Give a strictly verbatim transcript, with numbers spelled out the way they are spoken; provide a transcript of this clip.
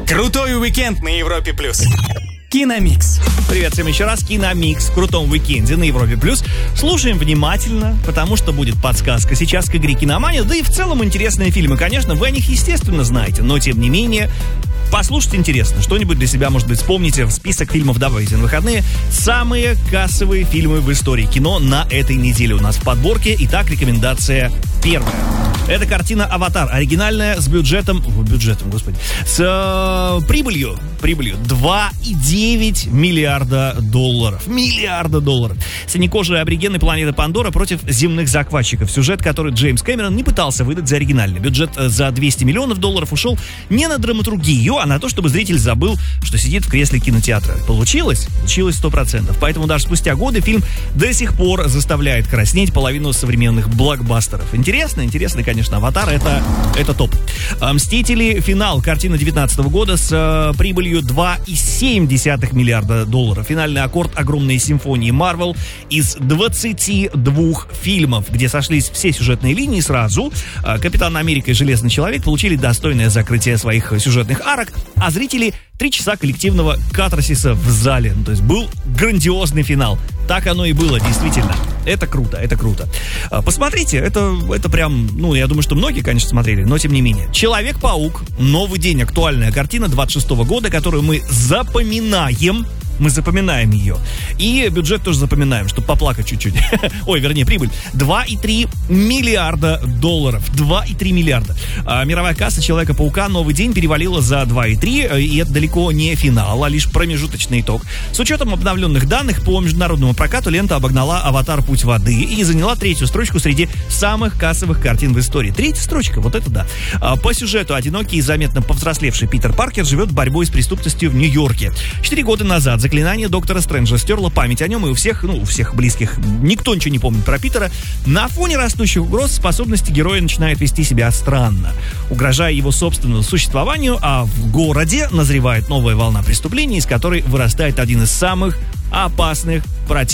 Крутой уикенд на Европе плюс. Киномикс. Привет всем еще раз. Киномикс в крутом уикенде на Европе плюс. Слушаем внимательно, потому что будет подсказка сейчас к игре «Киномания», да и в целом интересные фильмы. Конечно, вы о них, естественно, знаете, но тем не менее, послушать интересно. Что-нибудь для себя, может быть, вспомните. В список фильмов добавите на выходные. Самые кассовые фильмы в истории кино на этой неделе у нас в подборке. Итак, рекомендация первая. Это картина «Аватар». Оригинальная, с бюджетом... Бюджетом, господи. С э, прибылью. Прибылью два и девять миллиарда долларов. Миллиарда долларов. Синекожие аборигены планеты Пандора против земных захватчиков. Сюжет, который Джеймс Кэмерон не пытался выдать за оригинальный. Бюджет за двести миллионов долларов ушел не на драматургию, а на то, чтобы зритель забыл, что сидит в кресле кинотеатра. Получилось? Получилось сто процентов. Поэтому даже спустя годы фильм до сих пор заставляет краснеть половину современных блокбастеров. Интересно? Интересно, конечно. «Аватар» — это, это топ. «Мстители. Финал». Картина девятнадцатого года с э, прибылью два и семь десятых миллиарда долларов. Финальный аккорд огромной симфонии Marvel из двадцати двух фильмов, где сошлись все сюжетные линии сразу. Э, Капитан Америка и Железный человек получили достойное закрытие своих сюжетных арок, а зрители три часа коллективного катарсиса в зале. Ну, то есть был грандиозный финал. Так оно и было, действительно. Это круто, это круто. Посмотрите, это, это прям, ну, я думаю, что многие, конечно, смотрели, но тем не менее. «Человек-паук. Новый день». Актуальная картина двадцать шестого года, которую мы запоминаем. Мы запоминаем ее. И бюджет тоже запоминаем, чтобы поплакать чуть-чуть. Ой, вернее, прибыль. два и три миллиарда долларов. два и три миллиарда. А мировая касса «Человека-паука. Новый день» перевалила за два и три. И это далеко не финал, а лишь промежуточный итог. С учетом обновленных данных по международному прокату лента обогнала «Аватар. Путь воды» и заняла третью строчку среди самых кассовых картин в истории. Третья строчка, вот это да. А по сюжету одинокий и заметно повзрослевший Питер Паркер живет борьбой с преступностью в Нью-Йорке. Четыре года назад заклинание доктора Стрэнджа стерло память о нем, и у всех, ну, у всех близких никто ничего не помнит про Питера. На фоне растущих угроз способности героя начинают вести себя странно, угрожая его собственному существованию, а в городе назревает новая волна преступлений, из которой вырастает один из самых опасных противников